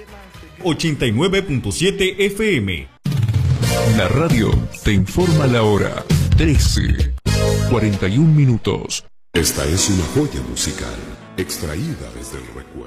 89.7 FM. La radio te informa la hora. 13:41. Esta es una joya musical extraída desde el recuerdo.